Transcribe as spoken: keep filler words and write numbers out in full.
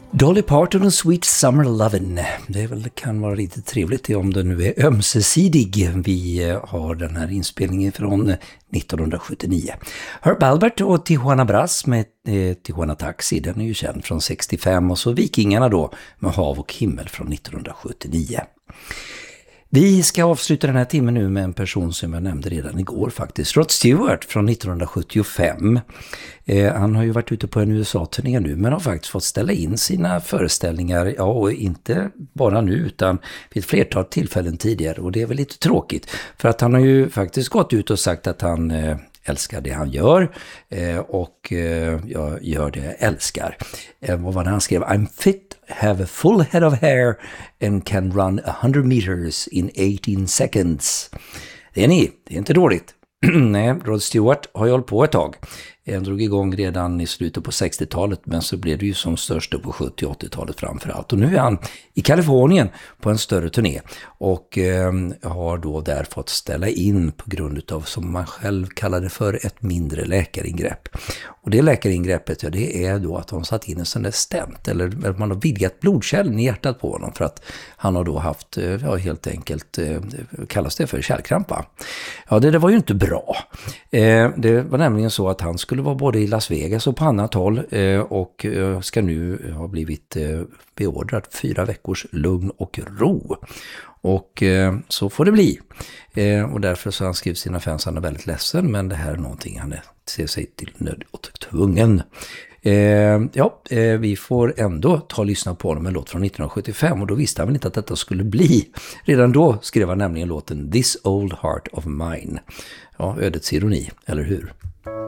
Dolly Parton och Sweet Summer Lovin'. Det är väl, kan vara lite trevligt om det nu är ömsesidig. Vi har den här inspelningen från nittonhundrasjuttionio. Herb Alpert och Tijuana Brass med eh, Tijuana Taxi, den är ju känd från sextiofem. Och så Vikingarna då med Hav och himmel från nittonhundrasjuttionio. Vi ska avsluta den här timmen nu med en person som jag nämnde redan igår faktiskt. Rod Stewart från nittonhundrasjuttiofem. Eh, han har ju varit ute på en U S A-turné nu men har faktiskt fått ställa in sina föreställningar, ja, och inte bara nu utan vid ett flertal tillfällen tidigare. Och det är väl lite tråkigt för att han har ju faktiskt gått ut och sagt att han eh, älskar det han gör eh, och eh, jag gör det jag älskar. Eh, vad var det han skrev? I'm fit, have a full head of hair and can run one hundred meters in eighteen seconds. Det är ni, det är inte dåligt. Nej, Rod Stewart har ju hållit på ett tag. Han drog igång redan i slutet på sextiotalet men så blev det ju som störst på sjuttio- och åttiotalet framförallt. Och nu är han i Kalifornien på en större turné och eh, har då där fått ställa in på grund av, som man själv kallade för, ett mindre läkaringrepp. Och det läkaringreppet, ja, det är då att de satt in en sån där stent eller man har vidgat blodkärlen i hjärtat på honom för att han har då haft, ja, helt enkelt eh, kallas det för kärlkrampa. Ja, det, det var ju inte bra. Eh, det var nämligen så att han skulle vara både i Las Vegas och på annat håll eh, och eh, ska nu ha blivit eh, beordrad fyra veckors lugn och ro. Och eh, så får det bli. Eh, och därför så har han skrivit sina fans, han är väldigt ledsen, men det här är någonting han är, ser sig till nöd och tvungen. Eh, ja, eh, vi får ändå ta och lyssna på honom en låt från nittonhundrasjuttiofem och då visste han väl inte att detta skulle bli. Redan då skrev han nämligen låten This Old Heart of Mine. Ja, ödets ironi, eller hur?